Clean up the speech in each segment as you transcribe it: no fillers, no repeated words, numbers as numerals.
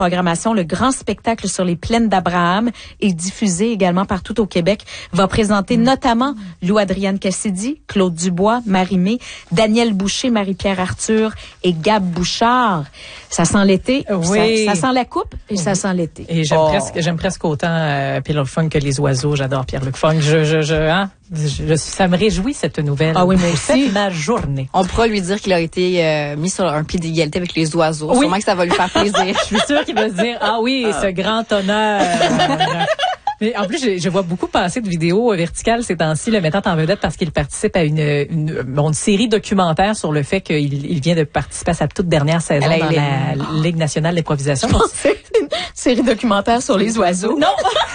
programmation, le grand spectacle sur les plaines d'Abraham est diffusé également partout au Québec. Va présenter notamment Lou-Adrienne Cassidy, Claude Dubois, Marie-Mé, Daniel Boucher, Marie-Pierre Arthur et Gab Bouchard. Ça sent l'été, oui. ça sent la coupe et ça sent l'été. Et j'aime presque autant Pierre-Luc Funk que les oiseaux. J'adore Pierre-Luc Funk. Ça me réjouit cette nouvelle. Ah oui, moi aussi. C'est ma journée. On pourra lui dire qu'il a été mis sur un pied d'égalité avec les oiseaux. Oui. Sûrement que ça va lui faire plaisir. Je suis sûre qu'il va se dire, ah oui, ce grand honneur. Mais en plus, je vois beaucoup passer de vidéos verticales ces temps-ci, le mettant en vedette parce qu'il participe à une série documentaire sur le fait qu'il vient de participer à sa toute dernière saison dans la Ligue nationale d'improvisation. Je pensais une série documentaire sur les oiseaux. Non!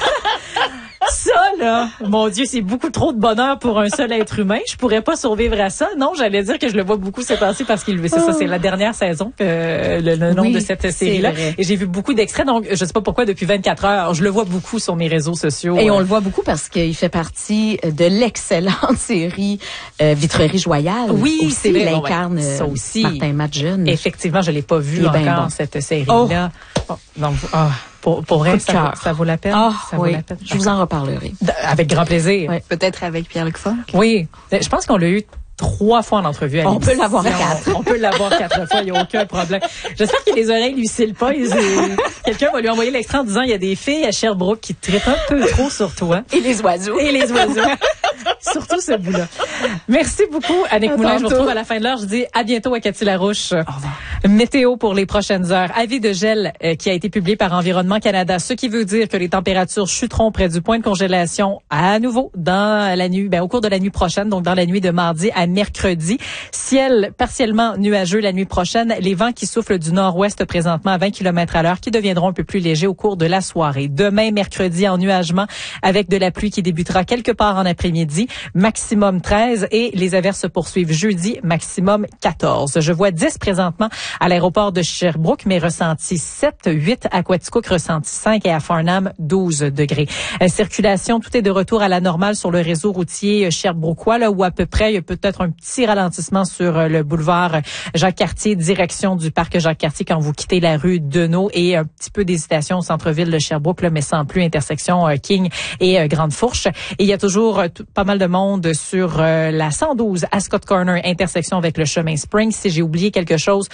Ça, là, mon Dieu, c'est beaucoup trop de bonheur pour un seul être humain. Je pourrais pas survivre à ça. Non, j'allais dire que je le vois beaucoup ces temps-ci parce c'est la dernière saison que le nom de cette série-là. Et j'ai vu beaucoup d'extraits, donc je sais pas pourquoi depuis 24 heures, je le vois beaucoup sur mes réseaux sociaux. Et on le voit beaucoup parce qu'il fait partie de l'excellente série Vitrerie Joyale. Oui, c'est vrai. Il incarne Martin Matt-Jeune. Effectivement, je l'ai pas vu encore, cette série-là. Oh. Donc, pour vrai, ça vaut la peine. Ça vaut la peine. Je vous en reparlerai. Avec grand plaisir. Oui. Peut-être avec Pierre-Luc Funk. Oui. Je pense qu'on l'a eu 3 fois en entrevue. On peut l'avoir 4. On peut l'avoir 4 fois, il n'y a aucun problème. J'espère que les oreilles lui scellent pas. Quelqu'un va lui envoyer l'extrait en disant il y a des filles à Sherbrooke qui traitent un peu trop sur toi. Et les oiseaux. Surtout ce bout-là. Merci beaucoup, Annick Moulin. Je vous retrouve à la fin de l'heure. Je dis à bientôt à Cathy Larouche. Au revoir. Météo pour les prochaines heures. Avis de gel qui a été publié par Environnement Canada, ce qui veut dire que les températures chuteront près du point de congélation à nouveau dans la nuit, au cours de la nuit prochaine, donc dans la nuit de mardi à mercredi. Ciel partiellement nuageux la nuit prochaine. Les vents qui soufflent du nord-ouest présentement à 20 km/h qui deviendront un peu plus légers au cours de la soirée. Demain, mercredi, ennuagement avec de la pluie qui débutera quelque part en après-midi. Maximum 13 et les averses se poursuivent jeudi, maximum 14. Je vois 10 présentement à l'aéroport de Sherbrooke, mais ressenti 7, 8 à Quaticook, ressenti 5 et à Farnham 12 degrés. Circulation, tout est de retour à la normale sur le réseau routier Sherbrookeois, là où à peu près il y a peut-être un petit ralentissement sur le boulevard Jacques-Cartier, direction du parc Jacques-Cartier quand vous quittez la rue Deneau et un petit peu d'hésitation au centre-ville de Sherbrooke, là, mais sans plus intersection King et Grande Fourche. Et il y a toujours pas mal de monde sur la 112 à Scott Corner, intersection avec le chemin Spring. Si j'ai oublié quelque chose,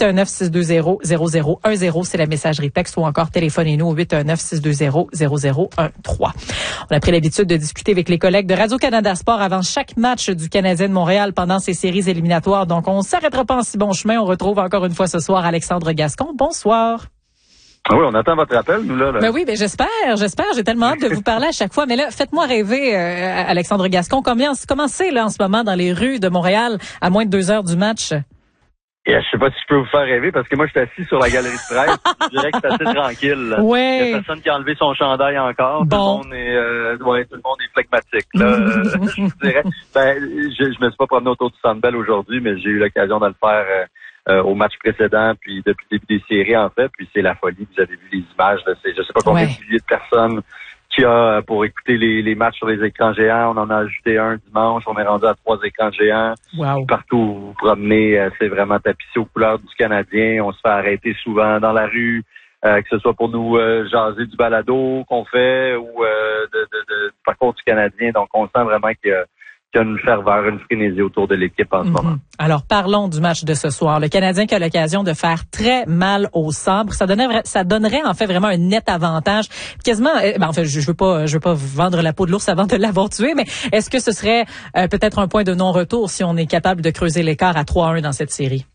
819-620-0010, c'est la messagerie texte ou encore téléphonez-nous au 819-620-0013. On a pris l'habitude de discuter avec les collègues de Radio-Canada Sport avant chaque match du Canadien de Montréal pendant ces séries éliminatoires. Donc, on s'arrêtera pas en si bon chemin. On retrouve encore une fois ce soir Alexandre Gascon. Bonsoir. Ah oui, on attend votre appel, nous, là. Ben oui, j'espère. J'ai tellement hâte de vous parler à chaque fois. Mais là, faites-moi rêver, Alexandre Gascon. Comment c'est, là, en ce moment, dans les rues de Montréal, à moins de 2 heures du match? Et je sais pas si je peux vous faire rêver parce que moi, je suis assis sur la galerie de presse. Je dirais que c'est assez tranquille, là. Ouais. Il y a personne qui a enlevé son chandail encore. Bon. Tout le monde est flegmatique, là. Je vous dirais. Je me suis pas promené autour du Centre Bell aujourd'hui, mais j'ai eu l'occasion de le faire, au match précédent, puis depuis le début des séries, en fait. Puis c'est la folie. Vous avez vu les images, là. C'est, je sais pas combien de milliers de personnes qu'il y a pour écouter les matchs sur les écrans géants. On en a ajouté un dimanche. On est rendu à 3 écrans géants. Wow. Partout où vous vous promenez, c'est vraiment tapissé aux couleurs du Canadien. On se fait arrêter souvent dans la rue, que ce soit pour nous jaser du balado qu'on fait ou du parcours du Canadien. Donc, on sent vraiment qu'il y a une ferveur, une frénésie autour de l'équipe en ce moment. Alors, parlons du match de ce soir. Le Canadien qui a l'occasion de faire très mal au sabre. Ça donnerait en fait vraiment un net avantage. Quasiment, je veux pas vendre la peau de l'ours avant de l'avoir tué, mais est-ce que ce serait peut-être un point de non-retour si on est capable de creuser l'écart à 3-1 dans cette série?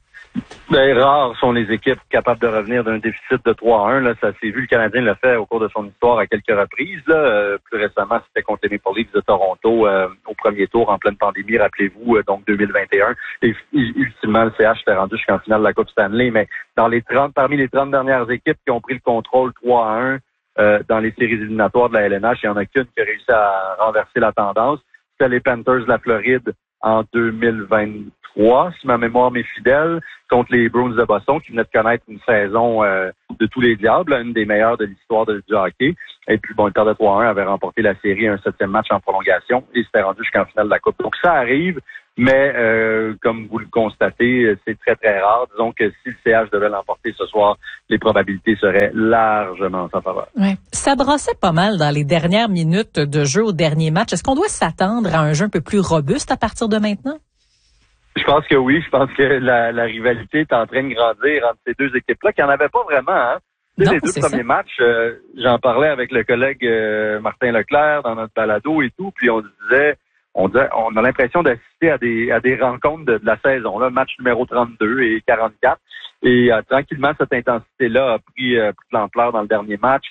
Rares sont les équipes capables de revenir d'un déficit de 3-1. Là, ça s'est vu, le Canadien l'a fait au cours de son histoire à quelques reprises. Là. Plus récemment, c'était contre les Maple Leafs de Toronto au premier tour en pleine pandémie, rappelez-vous, donc 2021. Et ultimement, le CH s'était rendu jusqu'en finale de la Coupe Stanley. Mais parmi les 30 dernières équipes qui ont pris le contrôle 3-1 dans les séries éliminatoires de la LNH, il n'y en a qu'une qui a réussi à renverser la tendance. C'était les Panthers de la Floride en 2023, si ma mémoire m'est fidèle, contre les Bruins de Boston, qui venaient de connaître une saison de tous les diables, une des meilleures de l'histoire du hockey. Et puis, le perdait 3-1, avait remporté la série, un 7e match en prolongation, et s'était rendu jusqu'en finale de la Coupe. Donc, ça arrive. Mais comme vous le constatez, c'est très, très rare. Disons que si le CH devait l'emporter ce soir, les probabilités seraient largement en sa faveur. Ouais. Ça brassait pas mal dans les dernières minutes de jeu au dernier match. Est-ce qu'on doit s'attendre à un jeu un peu plus robuste à partir de maintenant? Je pense que oui. Je pense que la rivalité est en train de grandir entre ces deux équipes-là, qu'il n'y en avait pas vraiment, hein. Non, les deux premiers matchs, j'en parlais avec le collègue Martin Leclerc dans notre balado et tout, puis on a l'impression d'assister à des rencontres de la saison, là, match numéro 32 et 44. Et tranquillement, cette intensité-là a pris de l'ampleur dans le dernier match.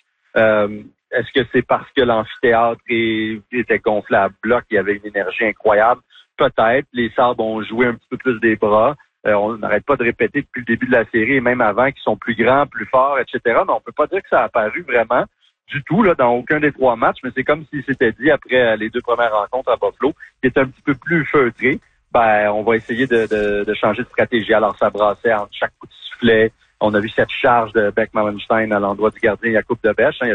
Est-ce que c'est parce que l'amphithéâtre était gonflé à bloc, il y avait une énergie incroyable? Peut-être. Les Sabres ont joué un petit peu plus des bras. On n'arrête pas de répéter depuis le début de la série et même avant qu'ils sont plus grands, plus forts, etc. Mais on peut pas dire que ça a apparu vraiment du tout là dans aucun des trois matchs. Mais c'est comme s'il s'était dit après les deux premières rencontres à Buffalo, qui est un petit peu plus feutré. On va essayer de changer de stratégie. Alors ça brassait entre chaque coup de sifflet. On a vu cette charge de Beck-Malenstein à l'endroit du gardien Jakub Dobeš. Il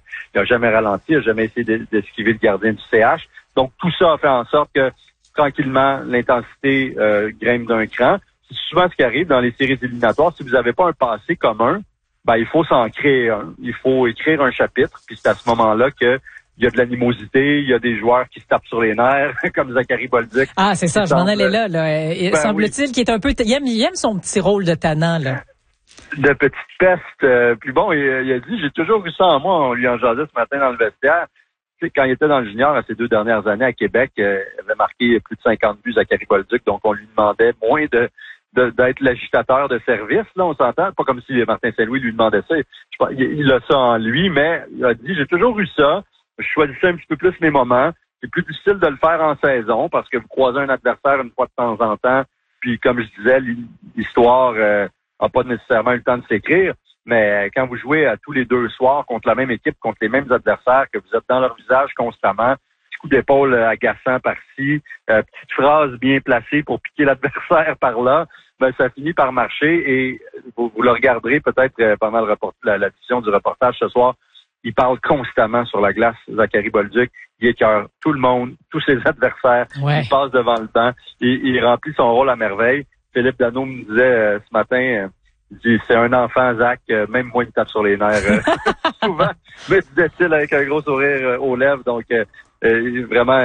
a jamais ralenti, il a jamais essayé d'esquiver le gardien du CH. Donc tout ça a fait en sorte que tranquillement l'intensité grimpe d'un cran. C'est souvent ce qui arrive dans les séries éliminatoires. Si vous n'avez pas un passé commun, il faut s'en créer un. Il faut écrire un chapitre. Puis c'est à ce moment-là que il y a de l'animosité, il y a des joueurs qui se tapent sur les nerfs, comme Zachary Bolduc. Ah, c'est ça, je m'en allais là. Semble-t-il qu'il est un peu... Il aime son petit rôle de tannant, là. De petite peste. Puis bon, il a dit, j'ai toujours vu ça en moi. On lui en jasait ce matin dans le vestiaire. Tu sais, quand il était dans le junior, à ces 2 dernières années à Québec, il avait marqué plus de 50 buts Zachary Bolduc. Donc, on lui demandait moins d'être l'agitateur de service, là, on s'entend. Pas comme si Martin Saint-Louis lui demandait ça. Il a ça en lui, mais il a dit, j'ai toujours eu ça. Je choisissais un petit peu plus mes moments. C'est plus difficile de le faire en saison parce que vous croisez un adversaire une fois de temps en temps. Puis, comme je disais, l'histoire n'a pas nécessairement eu le temps de s'écrire. Mais quand vous jouez à tous les 2 soirs contre la même équipe, contre les mêmes adversaires, que vous êtes dans leur visage constamment, petit coup d'épaule agaçant par-ci, petite phrase bien placée pour piquer l'adversaire par là, ça finit par marcher et vous le regarderez peut-être pendant la diffusion du reportage ce soir. Il parle constamment sur la glace, Zachary Bolduc. Il écœure tout le monde, tous ses adversaires. Ouais. Il passe devant le banc. Il remplit son rôle à merveille. Philippe Danault me disait ce matin, il dit, c'est un enfant, Zach, même moi, il me tape sur les nerfs souvent. Mais disait-il avec un gros sourire aux lèvres. Donc, vraiment,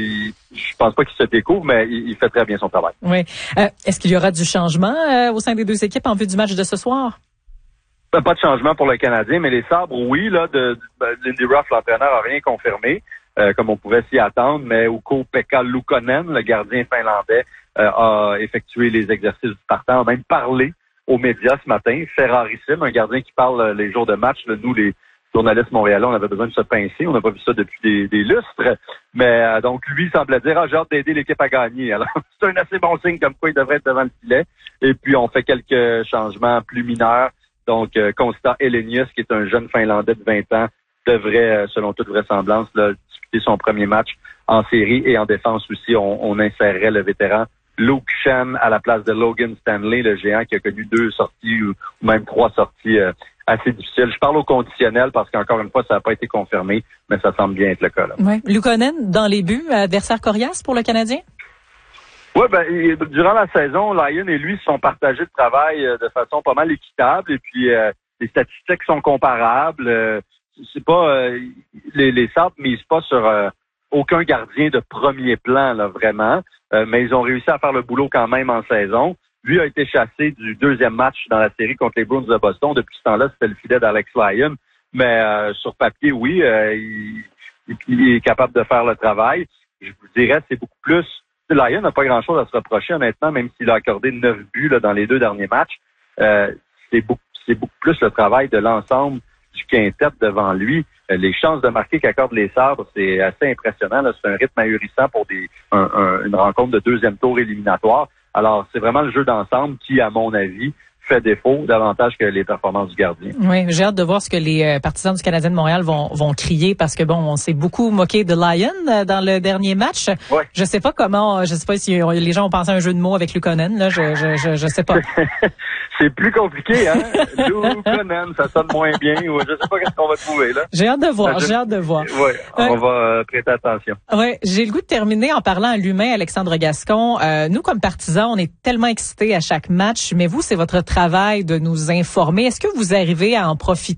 je pense pas qu'il se découvre, mais il fait très bien son travail. Oui. Est-ce qu'il y aura du changement au sein des deux équipes en vue du match de ce soir? Pas de changement pour le Canadien, mais les Sabres, oui, là, Lindy Ruff, l'entraîneur, a rien confirmé, comme on pouvait s'y attendre, mais Ukko-Pekka Luukkonen, le gardien finlandais, a effectué les exercices du partant, a même parlé aux médias ce matin. C'est rarissime, un gardien qui parle les jours de match. Là, nous, les journalistes montréalais, on avait besoin de se pincer. On n'a pas vu ça depuis des lustres. Mais donc, lui, il semblait dire, j'ai hâte d'aider l'équipe à gagner. Alors, c'est un assez bon signe comme quoi il devrait être devant le filet. Et puis, on fait quelques changements plus mineurs. Donc, Constant Elenius, qui est un jeune Finlandais de 20 ans, devrait, selon toute vraisemblance, là, disputer son premier match en série. Et en défense aussi, on insérerait le vétéran Luke Schenn à la place de Logan Stanley, le géant qui a connu 2 sorties ou même 3 sorties assez difficiles. Je parle au conditionnel parce qu'encore une fois, ça n'a pas été confirmé, mais ça semble bien être le cas. Oui. Luukkonen, dans les buts, adversaire coriace pour le Canadien? Oui, durant la saison, Lyon et lui se sont partagés le travail de façon pas mal équitable et puis les statistiques sont comparables. C'est pas les Sabres misent pas sur aucun gardien de premier plan là vraiment, mais ils ont réussi à faire le boulot quand même en saison. Lui a été chassé du 2e match dans la série contre les Bruins de Boston. Depuis ce temps-là, c'était le filet d'Alex Lyon, mais sur papier, oui, il est capable de faire le travail. Je vous dirais, c'est beaucoup plus. Lyon n'a pas grand-chose à se reprocher, honnêtement, même s'il a accordé 9 buts là, dans les 2 derniers matchs. C'est beaucoup plus le travail de l'ensemble du quintet devant lui. Les chances de marquer qu'accordent les Sabres, c'est assez impressionnant. Là. C'est un rythme ahurissant pour une rencontre de 2e tour éliminatoire. Alors, c'est vraiment le jeu d'ensemble qui, à mon avis, fait défaut davantage que les performances du gardien. Oui, j'ai hâte de voir ce que les partisans du Canadien de Montréal vont crier parce que on s'est beaucoup moqué de Lyon dans le dernier match. Ouais. Je sais pas si les gens ont pensé à un jeu de mots avec Luukkonen, là, je sais pas. C'est plus compliqué, hein? Lou Conan, ça sonne moins bien. Ou je sais pas qu'est-ce qu'on va trouver, là. J'ai hâte de voir, Oui, on va prêter attention. Oui, j'ai le goût de terminer en parlant à l'humain, Alexandre Gascon. Nous, comme partisans, on est tellement excités à chaque match, mais vous, c'est votre travail de nous informer. Est-ce que vous arrivez à en profiter